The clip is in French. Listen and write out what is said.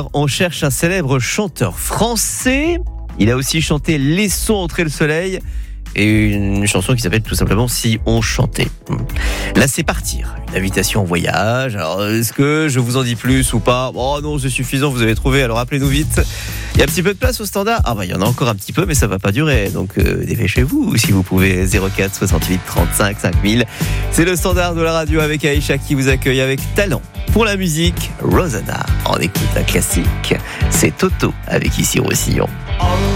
heure, on cherche un célèbre chanteur français. Il a aussi chanté Laissons entrer le soleil et une chanson qui s'appelle tout simplement Si on chantait. Là, c'est partir. Une invitation en voyage. Alors, est-ce que je vous en dis plus ou pas? Oh non, c'est suffisant, vous avez trouvé, alors appelez-nous vite. Il y a un petit peu de place au standard? Ah bah, il y en a encore un petit peu, mais ça va pas durer. Donc, dépêchez-vous si vous pouvez. 04 68 35 5000. C'est le standard de la radio avec Aïcha qui vous accueille avec talent. Pour la musique, Rosanna. On écoute un classique. C'est Toto avec Ici Roussillon.